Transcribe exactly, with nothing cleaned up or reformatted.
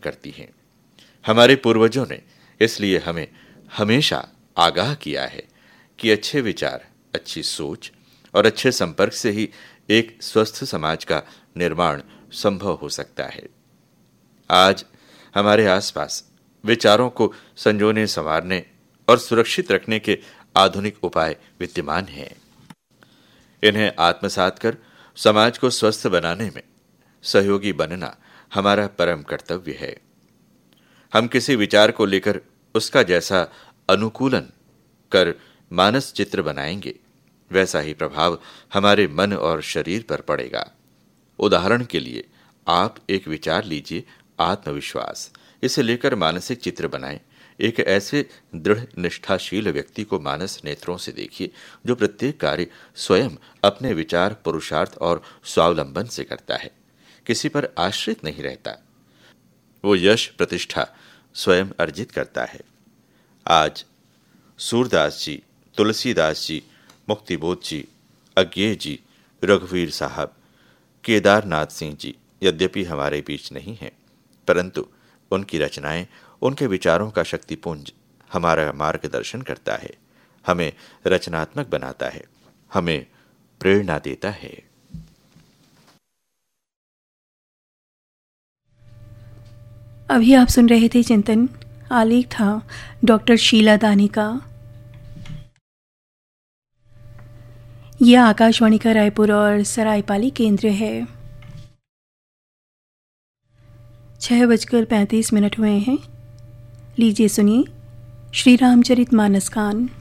करती हैं। हमारे पूर्वजों ने इसलिए हमें हमेशा आगाह किया है कि अच्छे विचार, अच्छी सोच और अच्छे संपर्क से ही एक स्वस्थ समाज का निर्माण संभव हो सकता है। आज हमारे आसपास विचारों को संजोने, संवारने और सुरक्षित रखने के आधुनिक उपाय विद्यमान हैं। इन्हें आत्मसात कर समाज को स्वस्थ बनाने में सहयोगी बनना हमारा परम कर्तव्य है। हम किसी विचार को लेकर उसका जैसा अनुकूलन कर मानस चित्र बनाएंगे, वैसा ही प्रभाव हमारे मन और शरीर पर पड़ेगा। उदाहरण के लिए आप एक विचार लीजिए, आत्मविश्वास। इसे लेकर मानसिक चित्र बनाएं। एक ऐसे दृढ़ निष्ठाशील व्यक्ति को मानस नेत्रों से देखिए जो प्रत्येक कार्य स्वयं अपने विचार, पुरुषार्थ और स्वावलंबन से करता है, किसी पर आश्रित नहीं रहता। वो यश, प्रतिष्ठा स्वयं अर्जित करता है। आज सूरदास जी, तुलसीदास जी, मुक्तिबोध जी, अज्ञेय जी, रघुवीर साहब, केदारनाथ सिंह जी यद्यपि हमारे बीच नहीं हैं, परंतु उनकी रचनाएं, उनके विचारों का शक्तिपुंज हमारा मार्गदर्शन करता है, हमें रचनात्मक बनाता है, हमें प्रेरणा देता है। अभी आप सुन रहे थे चिंतन। आलेख था डॉक्टर शीला दानी का। यह आकाशवाणी का रायपुर और सरायपाली केंद्र है। छह बजकर पैंतीस मिनट हुए हैं। लीजिए सुनिए श्री रामचरित मानस गान।